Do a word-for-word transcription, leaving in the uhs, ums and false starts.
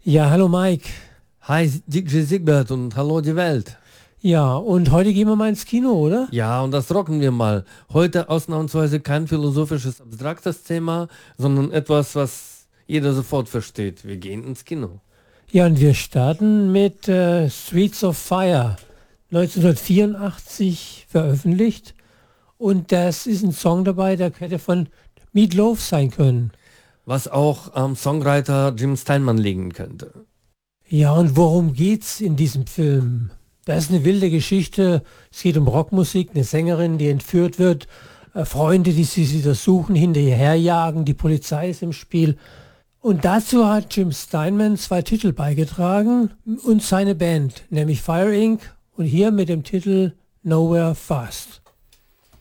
Ja, hallo Mike. Hi D J Siegbert und hallo die Welt. Ja, und heute gehen wir mal ins Kino, oder? Ja, und das rocken wir mal. Heute ausnahmsweise kein philosophisches, abstraktes Thema, sondern etwas, was jeder sofort versteht. Wir gehen ins Kino. Ja, und wir starten mit äh, Streets of Fire, neunzehnhundertvierundachtzig veröffentlicht. Und das ist ein Song dabei, der hätte von Meat Loaf sein können. Was auch am Songwriter Jim Steinman liegen könnte. Ja, und worum geht's in diesem Film? Das ist eine wilde Geschichte. Es geht um Rockmusik, eine Sängerin, die entführt wird, äh, Freunde, die sie wieder suchen, hinter ihr herjagen, die Polizei ist im Spiel. Und dazu hat Jim Steinman zwei Titel beigetragen und seine Band, nämlich Fire Inc und hier mit dem Titel Nowhere Fast.